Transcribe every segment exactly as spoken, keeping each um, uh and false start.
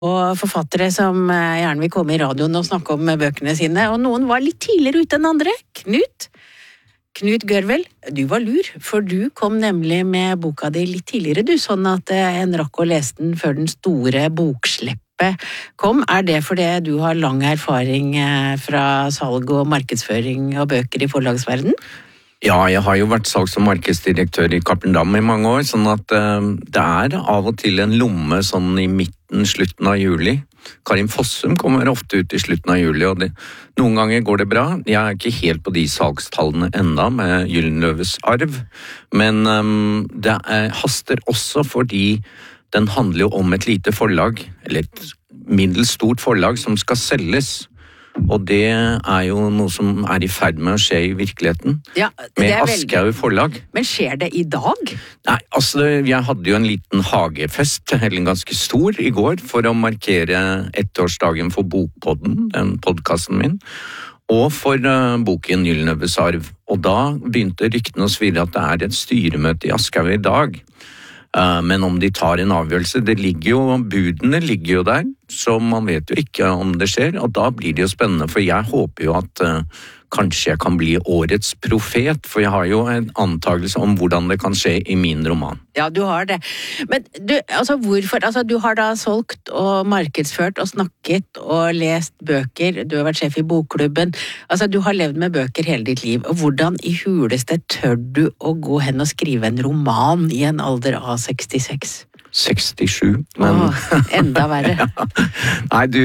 Og forfattere som gjerne vil komme i radioen og snakke om bøkene sine, og noen var litt tidligere ute enn andre. Knut, Knut Gørvel, du var lur, for du kom nemlig med boka di litt tidligere, du, sånn at en rakk å lese den før den store boksleppet kom. Er det fordi du har lang erfaring fra salg og markedsføring av bøker i forlagsverden? Ja, jeg har jo vært salgs- og markedsdirektør i Cappelen Damm i mange år, sånn at uh, det er av og til en lomme sånn i midten, slutten av juli. Karin Fossum kommer ofte ut i slutten av juli, og det, noen ganger går det bra. Jeg er ikke helt på de salgstallene enda med Gyldenløves arv, men um, det er, haster også fordi den handler jo om et lite forlag, eller et middels stort forlag som skal selges. Og det er jo noe som er i ferd med å skje i virkeligheten, ja, med Aschehoug forlag. Men skjer det i dag? Nei, altså jeg hadde jo en liten hagefest, eller ganske stor, i går, for å markere ettårsdagen for Bokpodden, den podcasten min, og for uh, boken Gyldenløves arv. Og da begynte ryktene å svirre at det er et styremøte i Aschehoug i dag. Uh, men om de tar en avgjørelse, det ligger jo, budene ligger jo der, så man vet jo ikke om det skjer, og da blir det jo spennende, for jeg håper jo at uh, kanskje jeg kan bli årets profet, for jeg har jo en antagelse om hvordan det kan skje i min roman. Ja, du har det. Men du, altså hvorfor, altså du har da solgt og markedsført og snakket og lest bøker, du har vært sjef i bokklubben, altså du har levd med bøker hele ditt liv, og hvordan i huleste tør du å gå hen og skrive en roman i en alder av sekstiseks? sekstisju, men... Åh, enda verre. Ja. Nei, du...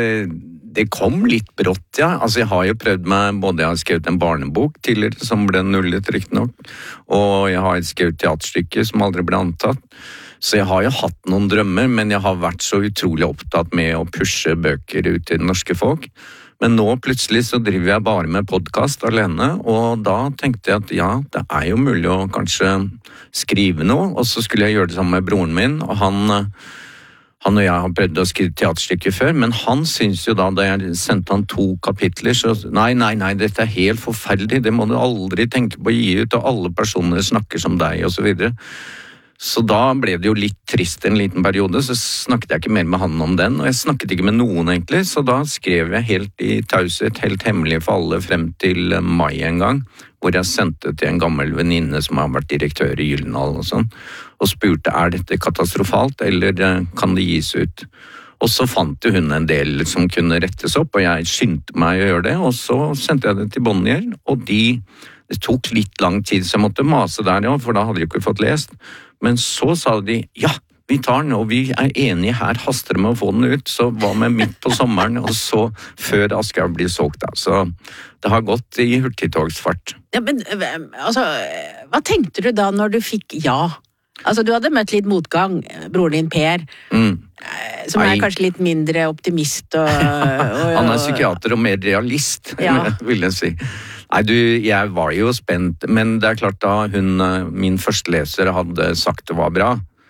Det kom litt brått, ja. Altså, jeg har jo prøvd meg, både jeg har skrevet en barnebok tidligere, som ble nullet riktig nok, og jeg har skrevet teaterstykke som aldri ble antatt. Så jeg har jo hatt noen drømmer, men jeg har vært så utrolig opptatt med å pushe bøker ut til norske folk. Men nå plutselig så driver jeg bare med podcast alene, og da tenkte jeg at ja, det er jo mulig å kanskje skrive noe, og så skulle jeg gjøre det sammen med broren min, og han... Han og jeg har prøvd å skrive teaterstykker før, men han synes jo da, da jeg sendte han to kapitler, så nei, nei, nei, dette er helt forferdelig, det må du aldri tenke på å gi ut, og alle personer snakker som deg, og så videre. Så da ble det jo litt trist en liten periode, så snakket jeg ikke mer med han om den, og jeg snakket ikke med noen egentlig, så da skrev jeg helt i taushet, helt hemmelig for alle frem til mai en gang, hvor jeg sendte til en gammel venninne som har vært direktør i Gyldendal og sånn, og spurte, er dette katastrofalt, eller kan det gis ut? Og så fant hun en del som kunne rettes opp, og jeg skyndte meg å gjøre det, og så sendte jeg det til Bonnier, og de, det tok litt lang tid, så jeg måtte mase der, ja, for da hadde jeg ikke fått lest. Men så sa de, ja, vi tar den, og vi er enige her, haster med å få den ut, så var vi midt på sommeren, og så før Aschehoug blir solgt da, så det har gått i hurtigtogsfart. Ja, men altså, hva tenkte du da når du fikk ja? Altså, du hadde møtt litt motgang, broren din Per, mm. som er Nei. kanskje litt mindre optimist og... og Han er psykiater og mer realist, ja. vil jeg si. Nei, du, jeg var jo spent, men det er klart da hun, min første leser, hadde sagt det var bra,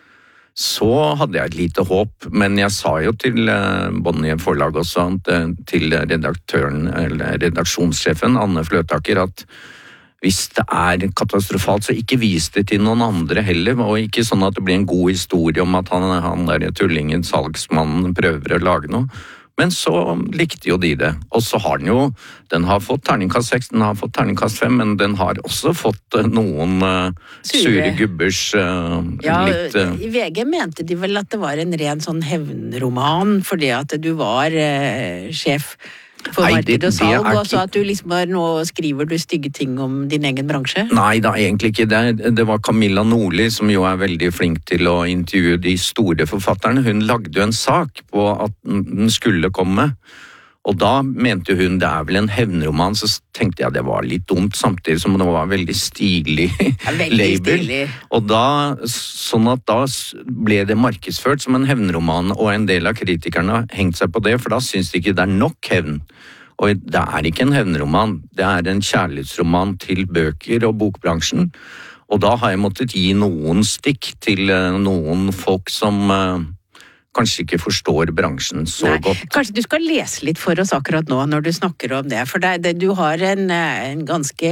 så hadde jeg et lite håp, men jeg sa jo til Bonnier forlag også, til redaktøren, eller redaksjonssjefen, Anne Fløtaker, at hvis det er katastrofalt, så ikke vis det til noen andre heller, og ikke sånn at det blir en god historie om at han, han der tullingen, salgsmannen, prøver å lage noe. Men så likte jo de det. Og så har den jo, den har fått terningkast seks, den har fått terningkast fem, men den har også fått noen uh, sure gubbers uh, ja, litt... Uh... I V G mente de vel at det var en ren sånn hevnroman, fordi at du var uh, sjef for marked og salg, og så at du liksom bare nå skriver du stygge ting om din egen bransje? Nei da, egentlig ikke. Det, det var Camilla Nordli, som jo er veldig flink til å intervjue de store forfatterne. Hun lagde jo en sak på at den skulle komme, og da mente hun det er vel en hevnroman, så tenkte jeg det var litt dumt, samtidig som det var veldig stilig ja, veldig label. Stilig. Og da, sånn at da ble det markedsført som en hevnroman, og en del av kritikerne har hengt seg på det, for da synes de ikke det er nok hevn. Og det er ikke en hevnroman, det er en kjærlighetsroman til bøker og bokbransjen, og da har jeg måttet gi noen stikk til noen folk som... kanskje ikke forstår bransjen så Nei, godt. Kanskje du skal lese litt for oss akkurat nå når du snakker om det, for det, det, du har en, en ganske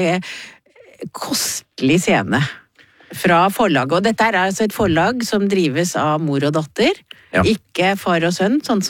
kostelig scene fra forlaget, og dette er altså et forlag som drives av mor og datter, ja. Ikke far og sønn, sånn